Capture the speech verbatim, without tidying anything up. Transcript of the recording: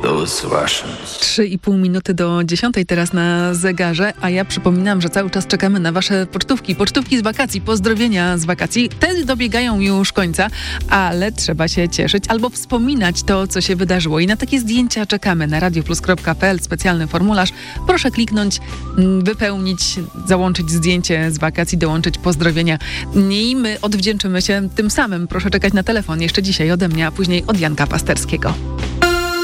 those Russians. Trzy i pół minuty do dziesiątej teraz na zegarze, a ja przypominam, że cały czas czekamy na wasze pocztówki. Pocztówki z wakacji, pozdrowienia z wakacji. Te dobiegają już końca, ale trzeba się cieszyć albo wspominać to, co się wydarzyło. I na takie zdjęcia czekamy na radioplus kropka pe el, specjalny formularz. Proszę kliknąć, wypełnić, załączyć zdjęcie z wakacji, dołączyć pozdrowienia. I my odwdzięczymy się tym samym. Proszę czekać na telefon jeszcze dzisiaj ode mnie, a później od Janka Pasterskiego.